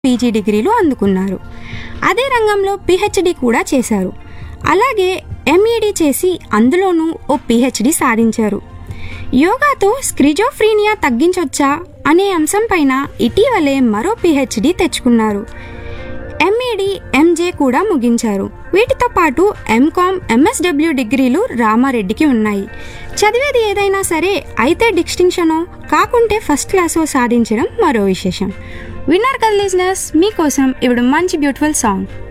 PG డిగ్రీలు అందుకున్నారు. అదే రంగంలో పిహెచ్డి కూడా చేశారు. అలాగే ఎంఈడి చేసి అందులోనూ ఓ పిహెచ్డి సాధించారు. యోగాతో స్క్రిజోఫ్రీనియా తగ్గించొచ్చా అనే అంశంపైన ఇటీవలే మరో పిహెచ్డి తెచ్చుకున్నారు. ఎంఈడి ఎంజే కూడా ముగించారు. వీటితో పాటు ఎంకామ్ ఎంఎస్డబ్ల్యూ డిగ్రీలు రామారెడ్డికి ఉన్నాయి. చదివేది ఏదైనా సరే అయితే డిస్టింక్షనో కాకుంటే ఫస్ట్ క్లాసో సాధించడం మరో విశేషం. విన్నర్ కదా లిజనర్స్, మీకోసం ఇప్పుడు మంచి బ్యూటిఫుల్ సాంగ్.